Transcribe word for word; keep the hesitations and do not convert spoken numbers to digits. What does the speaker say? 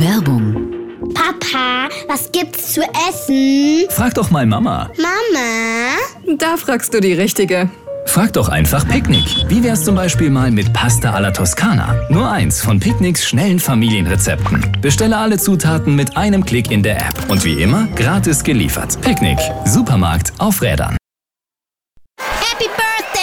Werbung. Papa, was gibt's zu essen? Frag doch mal Mama. Mama? Da fragst du die Richtige. Frag doch einfach Picknick. Wie wär's zum Beispiel mal mit Pasta alla Toskana? Nur eins von Picknicks schnellen Familienrezepten. Bestelle alle Zutaten mit einem Klick in der App. Und wie immer, gratis geliefert. Picknick. Supermarkt auf Rädern.